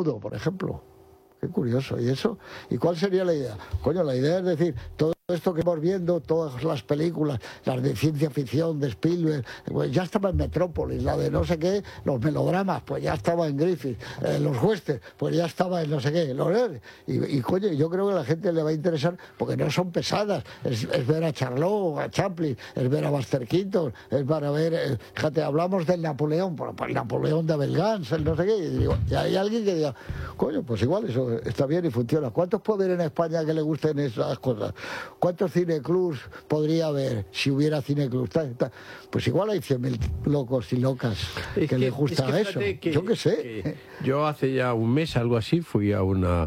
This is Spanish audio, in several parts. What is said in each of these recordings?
mudo, por ejemplo. Qué curioso. ¿Y eso? ¿Y cuál sería la idea? Coño, la idea es decir, todo esto que vamos viendo, todas las películas, las de ciencia ficción, de Spielberg, pues ya estaba en Metrópolis, la de no sé qué, los melodramas, pues ya estaba en Griffith, los westerns, pues ya estaba en no sé qué, y coño, yo creo que a la gente le va a interesar, porque no son pesadas, es ver a Charlot, a Chaplin, es ver a Buster Keaton, es para ver, fíjate, hablamos del Napoleón, por el Napoleón de Abel Gance, el no sé qué, y digo, y hay alguien que diga, coño, pues igual eso está bien y funciona. ¿Cuántos puede haber en España que le gusten esas cosas? ¿Cuántos cineclubs podría haber si hubiera cineclubs? Pues igual hay 100.000 locos y locas que les gusta eso. Yo qué sé. Yo hace ya un mes, algo así, fui bueno,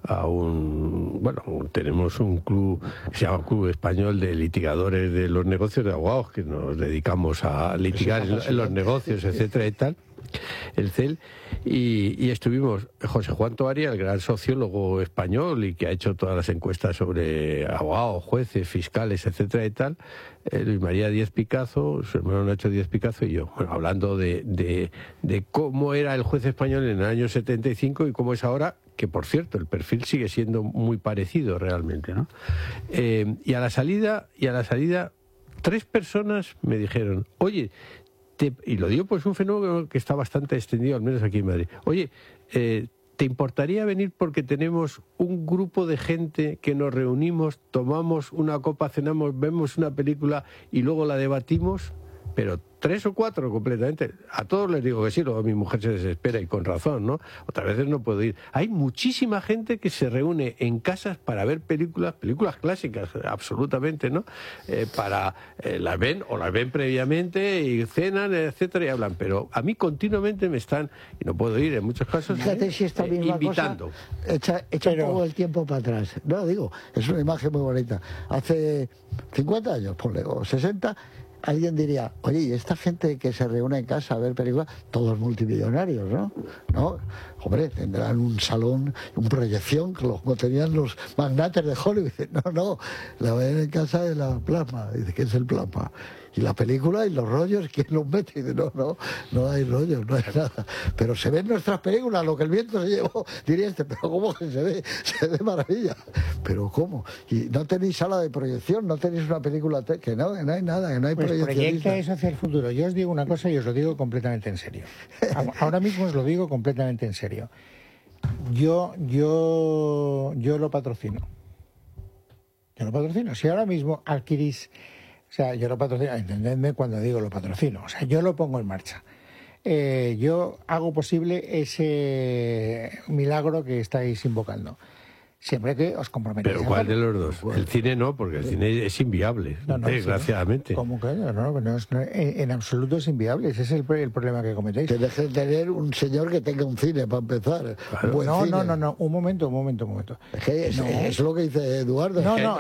tenemos un club que se llama Club Español de Litigadores de los Negocios de Abogados, que nos dedicamos a litigar en los negocios, etcétera y tal, el CEL, y estuvimos José Juan Toaria, el gran sociólogo español y que ha hecho todas las encuestas sobre abogados, jueces, fiscales, etcétera y tal, Luis María Díez Picazo, su hermano Nacho Díez Picazo y yo, bueno, hablando de cómo era el juez español en el año 75 y cómo es ahora, que por cierto el perfil sigue siendo muy parecido realmente, ¿no? Y a la salida 3 personas me dijeron, oye, y lo digo pues un fenómeno que está bastante extendido, al menos aquí en Madrid. Oye, ¿te importaría venir porque tenemos un grupo de gente que nos reunimos, tomamos una copa, cenamos, vemos una película y luego la debatimos? Pero 3 o 4 completamente. A todos les digo que sí, luego mi mujer se desespera y con razón, ¿no? Otras veces no puedo ir. Hay muchísima gente que se reúne en casas para ver películas clásicas, absolutamente, ¿no? Las ven previamente y cenan, etcétera, y hablan. Pero a mí continuamente me están, y no puedo ir en muchos casos, fíjate si esta misma invitando. Cosa echa todo el tiempo para atrás. No, digo, es una imagen muy bonita. Hace 50 años, ponle, o 60... alguien diría, oye, ¿y esta gente que se reúne en casa a ver películas? Todos multimillonarios, ¿no? ¿No? Hombre, tendrán un salón, una proyección, como tenían los magnates de Hollywood. No, la ven en casa de la plasma. Dice, ¿qué es el plasma? Y la película y los rollos, ¿quién los mete? Y dice, no hay rollos, no hay nada. Pero se ven nuestras películas, lo que el viento se llevó, diría pero ¿cómo que se ve? Se ve maravilla. Pero ¿cómo? Y no tenéis sala de proyección, no tenéis una película, que no hay nada, que no hay proyección. Proyecta eso hacia el futuro. Yo os digo una cosa y os lo digo completamente en serio. Ahora mismo os lo digo completamente en serio. Yo lo patrocino. Yo lo patrocino. Si ahora mismo adquirís... O sea, yo lo patrocino, entendedme cuando digo lo patrocino, o sea, yo lo pongo en marcha. Yo hago posible ese milagro que estáis invocando. Siempre que os comprometáis. ¿Pero cuál de los dos? El cine no, porque el cine es inviable, desgraciadamente. ¿Cómo que no, en absoluto es inviable. Ese es el problema que cometéis. Que deje de tener un señor que tenga un cine, para empezar. Claro. No, un momento. Es que es lo que dice Eduardo.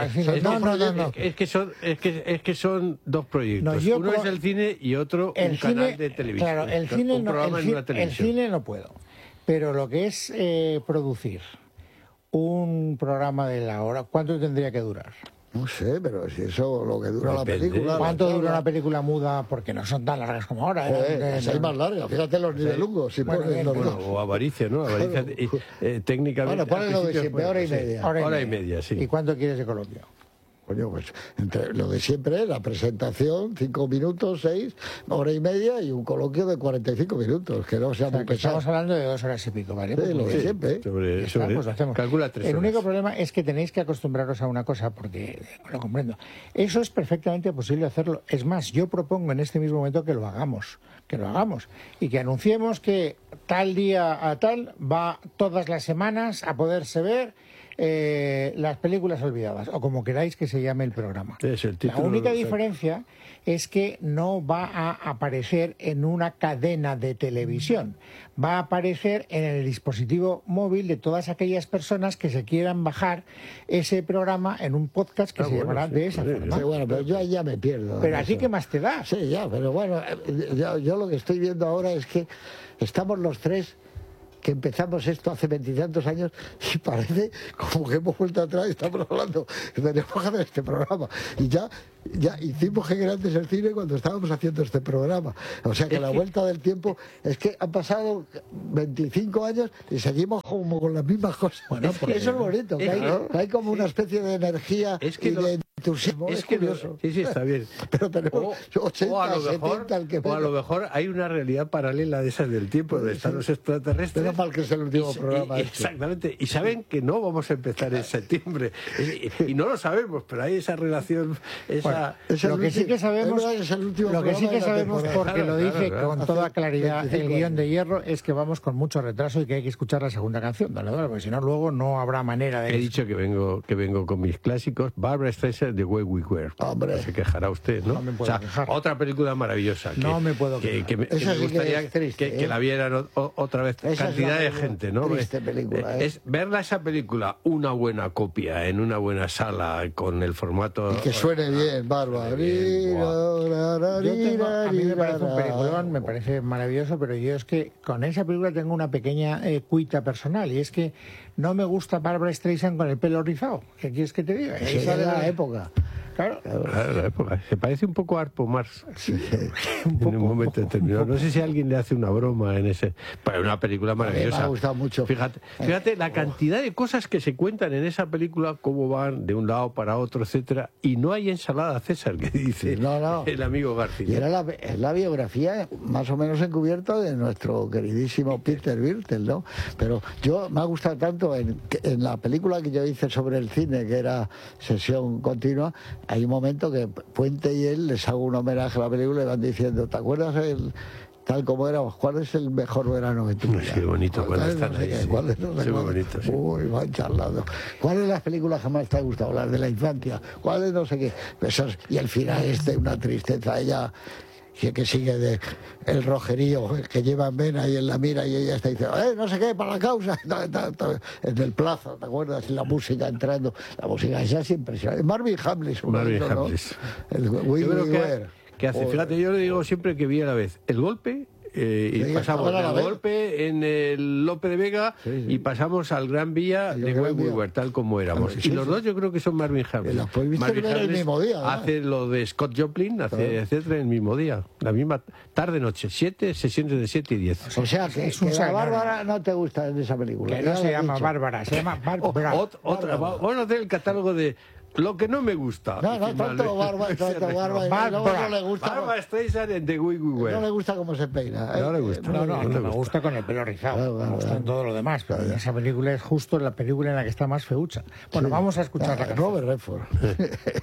Es que son dos proyectos. Uno es el cine y otro un canal de televisión. Claro, el cine no puedo. Pero lo que es producir un programa de la hora, ¿cuánto tendría que durar? No sé, pero si eso lo que dura la película... ¿Cuánto dura una película muda? Porque no son tan largas como ahora. Es más larga, fíjate los nivelungos. O Avaricia, ¿no? Avaricia técnicamente... Bueno, ponlo de siempre, hora y media. Hora y media, sí. ¿Y cuánto quieres de coloquio? Coño, pues entre lo de siempre, la presentación, 5 minutos, 6, hora y media y un coloquio de 45 minutos, que no sea muy pesado. Estamos hablando de 2 horas y pico, ¿vale? Sí, lo de siempre. Pues hacemos. Calcula 3 horas. El único problema es que tenéis que acostumbraros a una cosa, porque lo comprendo. Eso es perfectamente posible hacerlo. Es más, yo propongo en este mismo momento que lo hagamos. Y que anunciemos que tal día a tal va todas las semanas a poderse ver las películas olvidadas, o como queráis que se llame el programa. La única diferencia es que no va a aparecer en una cadena de televisión, va a aparecer en el dispositivo móvil de todas aquellas personas que se quieran bajar ese programa en un podcast que se llamará de esa forma. Sí, bueno, pero yo ahí ya me pierdo. Pero así que más te da. Sí, ya, pero bueno, yo lo que estoy viendo ahora es que estamos los tres que empezamos esto hace 20 y tantos años y parece como que hemos vuelto atrás y estamos hablando que tenemos que hacer este programa y ya ya hicimos Qué grande es el cine cuando estábamos haciendo este programa. O sea que la vuelta del tiempo es que han pasado 25 años y seguimos como con las mismas cosas. Bueno, porque eso es bonito, que hay como una especie de energía y de entusiasmo. Es curioso. Sí, está bien. Pero tenemos 80, 70 al que o a lo mejor hay una realidad paralela de esas del tiempo, de están los extraterrestres. Menos mal que es el último programa. Exactamente. Y saben que no vamos a empezar en septiembre. Y no lo sabemos, pero hay esa relación. Lo que sí que sabemos, porque claro, lo dice claro. con toda claridad el guión de Hierro, es que vamos con mucho retraso y que hay que escuchar la segunda canción, porque si no luego no habrá manera de... He dicho que vengo con mis clásicos. Barbra Streisand, The Way We Were. Hombre. No se quejará usted, ¿no? No me puedo quejar. Otra película maravillosa. No me puedo quejar. Que me gustaría que la vieran otra vez cantidad de gente, ¿no? Triste película, es verla esa película, una buena copia, en una buena sala, con el formato... Y que suene bien, Bárbara. A mí me parece un peliculón, me parece maravilloso, pero yo es que con esa película tengo una pequeña cuita personal, y es que no me gusta Barbra Streisand con el pelo rizado. ¿Qué quieres que te diga? Esa de la época. Claro. La época. Se parece un poco a Arpo Mars en un momento determinado. No sé si alguien le hace una broma en ese... Pero es una película maravillosa. Me ha gustado mucho. Fíjate la cantidad de cosas que se cuentan en esa película, cómo van de un lado para otro, etcétera, y no hay ensalada César, que dice el amigo García. Y era la biografía más o menos encubierta de nuestro queridísimo Peter Birtel, ¿no? Pero me ha gustado tanto en la película que yo hice sobre el cine, que era Sesión Continua. Hay un momento que Puente y él les hago un homenaje a la película y van diciendo, ¿te acuerdas tal como éramos? ¿Cuál es el mejor verano que tú Qué bonito cuando están ahí. ¿Cuál es muy bonito, sí. Uy, van charlando. ¿Cuáles las películas que más te han gustado? Las de la infancia. ¿Cuáles no sé qué? Y el final una tristeza. Ella... que sigue el rojerío que lleva en vena y en la mira, y ella está diciendo no sé qué, para la causa en el plazo, ¿te acuerdas? La música entrando, la música esa es impresionante. Marvin Hamlis, ¿no? El yo creo que hace, fíjate, yo le digo siempre que vi a la vez el golpe, y pasamos del golpe en el Lope de Vega y pasamos al Gran Vía de Way We Were, tal como éramos. Y los dos yo creo que son Marvin Hamlis. Marvin Hamlis el mismo día, hace lo de Scott Joplin, etcétera, el mismo día. La misma tarde-noche, 7 sesiones de 7 y 10. O sea, que la Bárbara no te gusta en esa película. Que no se llama Bárbara, se llama Bárbara. Vamos a hacer el catálogo de lo que no me gusta. No tanto Bárbara, no le gusta. Bárbara Streisand en The Way We Were. No le gusta cómo se peina. No le gusta. No me gusta con el pelo rizado. Me gusta en todo lo demás, pero esa película es justo la película en la que está más feucha. Bueno, vamos a escuchar la canción. Robert Redford.